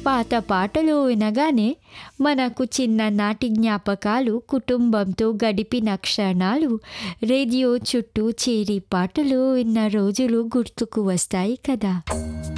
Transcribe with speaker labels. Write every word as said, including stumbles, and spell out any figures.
Speaker 1: పాత పాటలు వినగానే మనకు చిన్ననాటి జ్ఞాపకాలు, కుటుంబంతో గడిపిన క్షణాలు, రేడియో చుట్టూ చేరి పాటలు విన్న రోజులు గుర్తుకు వస్తాయి కదా.